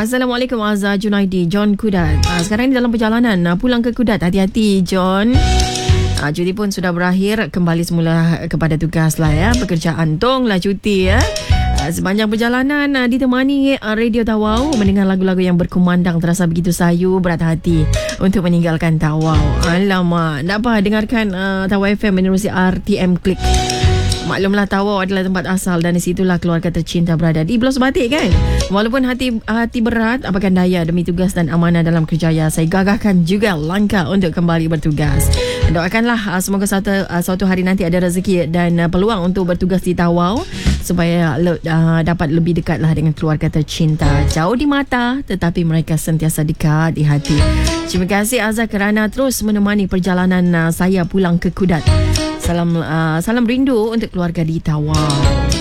Assalamualaikum Azhar Junaidi, John Kudat. Sekarang ni dalam perjalanan pulang ke Kudat. Hati-hati John. Cuti pun sudah berakhir. Kembali semula kepada tugas lah ya. Pekerjaan tonglah cuti ya. Sepanjang perjalanan ditemani Radio Tawau, mendengar lagu-lagu yang berkumandang, terasa begitu sayu, berat hati untuk meninggalkan Tawau. Alamak, tak apa, dengarkan Tawau FM menerusi RTM Klik. Maklumlah Tawau adalah tempat asal dan di situlah keluarga tercinta berada. Di Belos Batik kan. Walaupun hati berat, apakan daya, demi tugas dan amanah dalam kerjaya, saya gagahkan juga langkah untuk kembali bertugas. Doakanlah semoga suatu hari nanti ada rezeki dan peluang untuk bertugas di Tawau, supaya dapat lebih dekatlah dengan keluarga tercinta. Jauh di mata tetapi mereka sentiasa dekat di hati. Terima kasih Azhar kerana terus menemani perjalanan saya pulang ke Kudat. Salam rindu untuk keluarga di Tawau.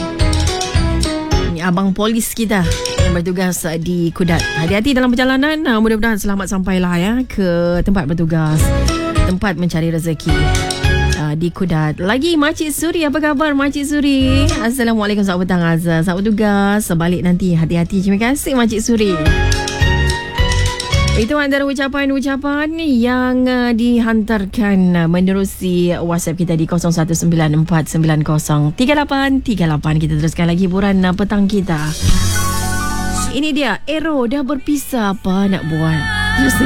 Ini abang polis kita yang bertugas di Kudat. Hati-hati dalam perjalanan. Mudah-mudahan selamat sampailah ya ke tempat bertugas, tempat mencari rezeki di Kudat. Lagi Makcik Suri, apa khabar Makcik Suri? Assalamualaikum, selamat petang Azhar. Selamat tugas, sebalik nanti hati-hati. Terima kasih Makcik Suri. Itu antara ucapan-ucapan yang dihantarkan menerusi WhatsApp kita di 0194903838. Kita teruskan lagi hiburan petang kita. Ini dia, Aero dah berpisah, apa nak buat?